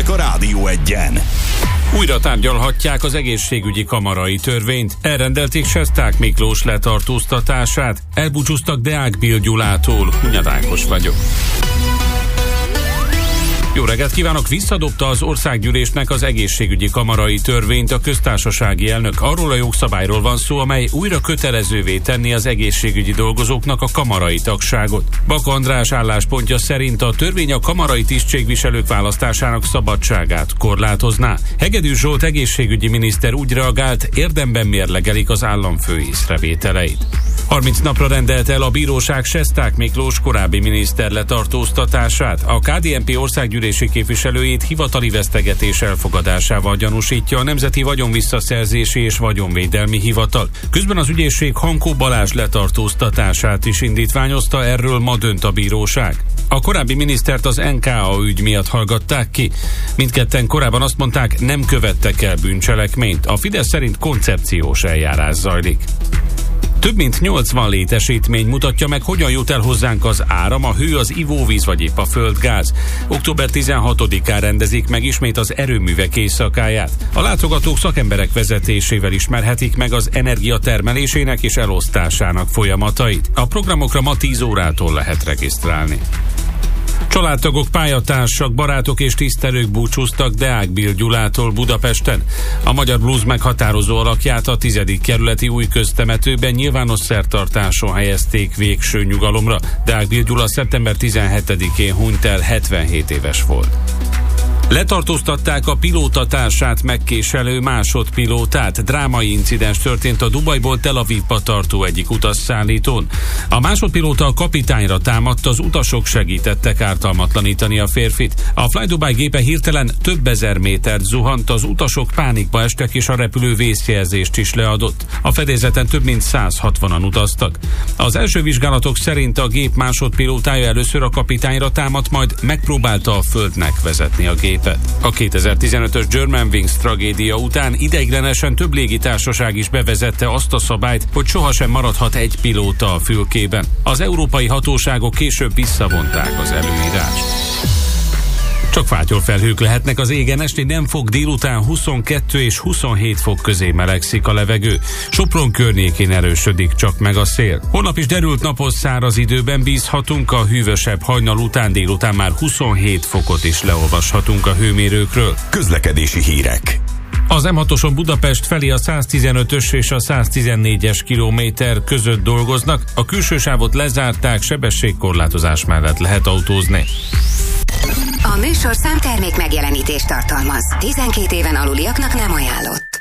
hírek a Rádió Egyen. Újra tárgyalhatják az egészségügyi kamarai törvényt. Elrendelték Sesták Miklós letartóztatását. Elbúcsúztak Deák Bill Gyulától. Hunyad Ákos vagyok. Jó reggelt kívánok! Visszadobta az országgyűlésnek az egészségügyi kamarai törvényt a köztársasági elnök. Arról a jogszabályról van szó, amely újra kötelezővé tenni az egészségügyi dolgozóknak a kamarai tagságot. Baka András álláspontja szerint a törvény a kamarai tisztségviselők választásának szabadságát korlátozná. Hegedűs Zsolt egészségügyi miniszter úgy reagált, érdemben mérlegelik az államfő észrevételeit. 30 napra rendelte el a bíróság Sesták Miklós korábbi miniszter letartóztatását. A KDNP országgyűlési képviselőjét hivatali vesztegetés elfogadásával gyanúsítja a Nemzeti Vagyonvisszaszerzési és Vagyonvédelmi Hivatal. Közben az ügyészség Hankó Balázs letartóztatását is indítványozta, erről ma dönt a bíróság. A korábbi minisztert az NKA ügy miatt hallgatták ki. Mindketten korábban azt mondták, nem követtek el bűncselekményt. A Fidesz szerint koncepciós eljárás zajlik. Több mint 80 létesítmény mutatja meg, hogyan jut el hozzánk az áram, a hő, az ivóvíz vagy épp a földgáz. Október 16-án rendezik meg ismét az erőművek éjszakáját. A látogatók szakemberek vezetésével ismerhetik meg az energia termelésének és elosztásának folyamatait. A programokra ma 10 órától lehet regisztrálni. Családtagok, pályatársak, barátok és tisztelők búcsúztak Deák Bill Gyulától Budapesten. A magyar blues meghatározó alakját a 10. kerületi új köztemetőben nyilvános szertartáson helyezték végső nyugalomra. Deák Bill Gyula szeptember 17-én hunyt el, 77 éves volt. Letartóztatták a pilótatársát megkéselő másodpilótát. Drámai incidens történt a Dubajból Tel Avivba tartó egyik utasszállítón. A másodpilóta a kapitányra támadt, az utasok segítettek ártalmatlanítani a férfit. A Fly Dubai gépe hirtelen több ezer métert zuhant, az utasok pánikba estek és a repülő vészjelzést is leadott. A fedélzeten több mint 160-an utaztak. Az első vizsgálatok szerint a gép másodpilótája először a kapitányra támadt, majd megpróbálta a földnek vezetni a gépet. A 2015-ös Germanwings tragédia után ideiglenesen több légitársaság is bevezette azt a szabályt, hogy sohasem maradhat egy pilóta a fülkében. Az európai hatóságok később visszavonták az előírást. Csak fátyolfelhők lehetnek az égen, esti nem fog, délután 22 és 27 fok közé melegszik a levegő. Sopron környékén erősödik csak meg a szél. Holnap is derült napos száraz időben bízhatunk, a hűvösebb hajnal után délután már 27 fokot is leolvashatunk a hőmérőkről. Közlekedési hírek. Az M6-oson Budapest felé a 115-ös és a 114-es kilométer között dolgoznak, a külső sávot lezárták, sebességkorlátozás mellett lehet autózni. A műsorszám termék megjelenítést tartalmaz. 12 éven aluliaknak nem ajánlott.